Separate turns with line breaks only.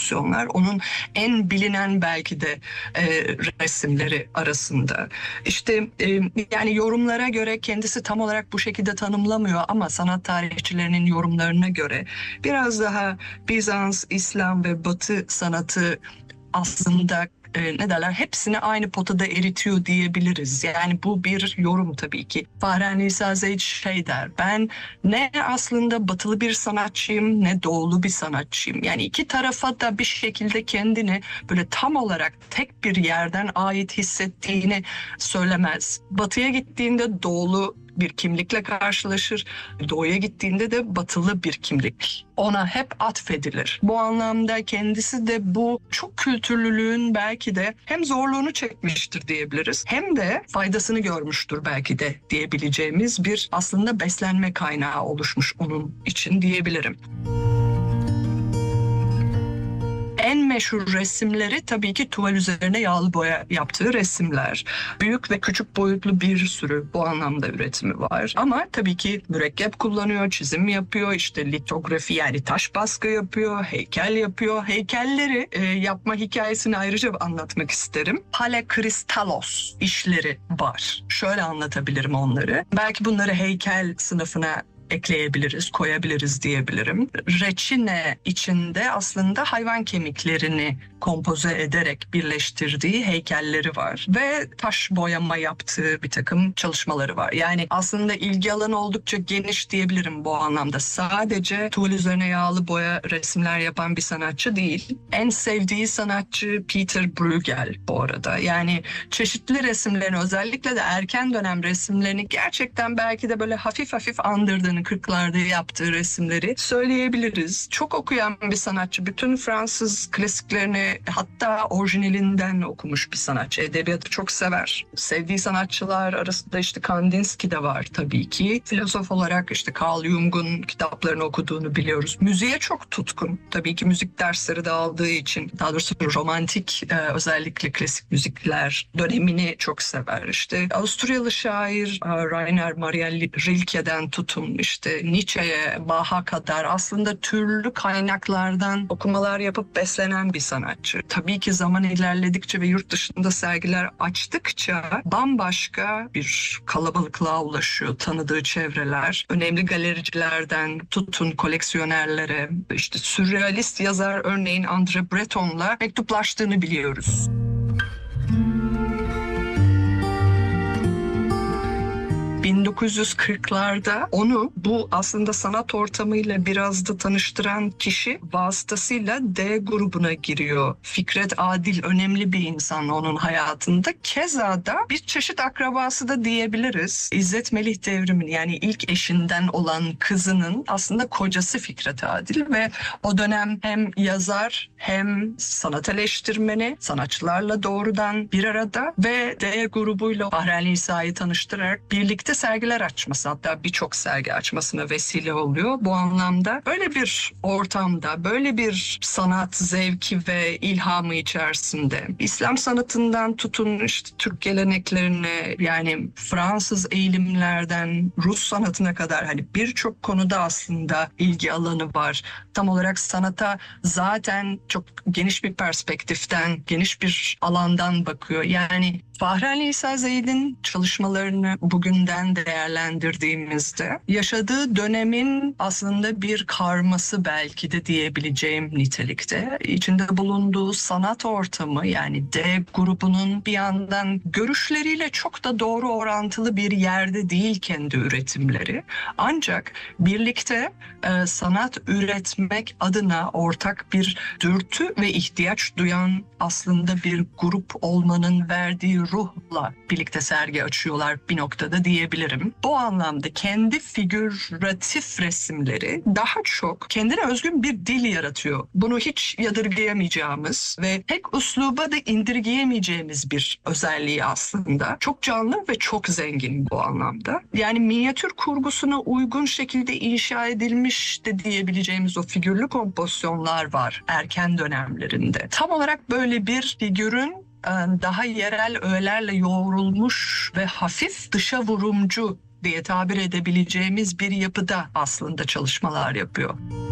kompozisyonlar. Onun en bilinen belki de resimleri arasında. İşte yani yorumlara göre kendisi tam olarak bu şekilde tanımlamıyor ama sanat tarihçilerinin yorumlarına göre biraz daha Bizans, İslam ve Batı sanatı aslında ne derler, hepsini aynı potada eritiyor diyebiliriz. Yani bu bir yorum tabii ki. Fahrettin İsa Zeyd şey der, ben ne aslında batılı bir sanatçıyım ne doğulu bir sanatçıyım. Yani iki tarafa da bir şekilde kendini böyle tam olarak tek bir yerden ait hissettiğini söylemez. Batıya gittiğinde doğulu bir kimlikle karşılaşır. Doğuya gittiğinde de batılı bir kimlik ona hep atfedilir. Bu anlamda kendisi de bu çok kültürlülüğün belki de hem zorluğunu çekmiştir diyebiliriz hem de faydasını görmüştür belki de diyebileceğimiz bir aslında beslenme kaynağı oluşmuş onun için diyebilirim. En meşhur resimleri tabii ki tuval üzerine yağlı boya yaptığı resimler. Büyük ve küçük boyutlu bir sürü bu anlamda üretimi var. Ama tabii ki mürekkep kullanıyor, çizim yapıyor, işte litografi yani taş baskı yapıyor, heykel yapıyor. Heykelleri yapma hikayesini ayrıca anlatmak isterim. Palekristallos işleri var. Şöyle anlatabilirim onları. Belki bunları heykel sınıfına ekleyebiliriz, koyabiliriz diyebilirim. Reçine içinde aslında hayvan kemiklerini kompoze ederek birleştirdiği heykelleri var ve taş boyama yaptığı bir takım çalışmaları var. Yani aslında ilgi alanı oldukça geniş diyebilirim bu anlamda. Sadece tuval üzerine yağlı boya resimler yapan bir sanatçı değil. En sevdiği sanatçı Peter Bruegel bu arada. Yani çeşitli resimlerini, özellikle de erken dönem resimlerini gerçekten belki de böyle hafif hafif andırdığını, 40'larda yaptığı resimleri söyleyebiliriz. Çok okuyan bir sanatçı. Bütün Fransız klasiklerini hatta orijinalinden okumuş bir sanatçı. Edebiyatı çok sever. Sevdiği sanatçılar arasında işte Kandinsky de var tabii ki. Filozof olarak işte Carl Jung'un kitaplarını okuduğunu biliyoruz. Müziğe çok tutkun. Tabii ki müzik dersleri de aldığı için, daha doğrusu romantik özellikle klasik müzikler dönemini çok sever. İşte Avusturyalı şair Rainer Maria Rilke'den tutun işte Nietzsche'ye, Bach'a kadar aslında türlü kaynaklardan okumalar yapıp beslenen bir sanatçı. Tabii ki zaman ilerledikçe ve yurt dışında sergiler açtıkça bambaşka bir kalabalıklığa ulaşıyor tanıdığı çevreler. Önemli galericilerden tutun koleksiyonerlere, işte sürrealist yazar örneğin André Breton'la mektuplaştığını biliyoruz. 1940'larda onu bu aslında sanat ortamıyla biraz da tanıştıran kişi vasıtasıyla D grubuna giriyor. Fikret Adil önemli bir insan onun hayatında. Keza da bir çeşit akrabası da diyebiliriz. İzzet Melih Devrim'in yani ilk eşinden olan kızının aslında kocası Fikret Adil ve o dönem hem yazar hem sanat eleştirmeni, sanatçılarla doğrudan bir arada ve D grubuyla Fahrettin İsa'yı tanıştırarak birlikte sergiler açması, hatta birçok sergi açmasına vesile oluyor. Bu anlamda böyle bir ortamda, böyle bir sanat zevki ve ilhamı içerisinde İslam sanatından tutun işte Türk geleneklerine, yani Fransız eğilimlerden Rus sanatına kadar hani birçok konuda aslında ilgi alanı var. Tam olarak sanata zaten çok geniş bir perspektiften, geniş bir alandan bakıyor. Yani Fahrettin İsa Zeyd'in çalışmalarını bugünden değerlendirdiğimizde yaşadığı dönemin aslında bir karması belki de diyebileceğim nitelikte. İçinde bulunduğu sanat ortamı yani D grubunun bir yandan görüşleriyle çok da doğru orantılı bir yerde değil kendi üretimleri. Ancak birlikte sanat üretmek adına ortak bir dürtü ve ihtiyaç duyan aslında bir grup olmanın verdiği ruhla birlikte sergi açıyorlar bir noktada diyebilirim. Bu anlamda kendi figüratif resimleri daha çok kendine özgün bir dil yaratıyor. Bunu hiç yadırgayamayacağımız ve tek üsluba da indirgeyemeyeceğimiz bir özelliği aslında. Çok canlı ve çok zengin bu anlamda. Yani minyatür kurgusuna uygun şekilde inşa edilmiş de diyebileceğimiz o figürlü kompozisyonlar var erken dönemlerinde. Tam olarak böyle bir figürün daha yerel öğelerle yoğrulmuş ve hafif dışa vurumcu diye tabir edebileceğimiz bir yapıda aslında çalışmalar yapıyor.